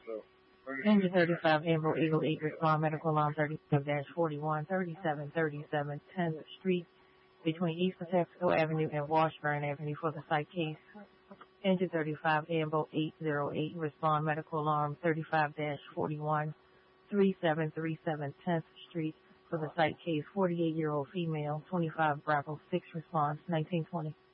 Engine 35, Amber Eagle 8, respond medical alarm 37-41, 3737 10th Street between East Patapsco Avenue and Washburn Avenue for the site case. Engine 35, Amber 808, respond medical alarm 35-41, 3737 10th Street for the site case. 48-year-old female, 25 Bravo 6 response, 1920.